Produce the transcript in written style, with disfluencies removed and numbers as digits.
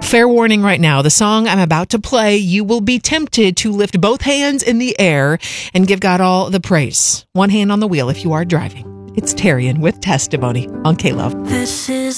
Fair warning right now, the song I'm about to play, you will be tempted to lift both hands in the air and give God all the praise. One hand on the wheel if you are driving. It's Tarian with Testimony on K-Love. This is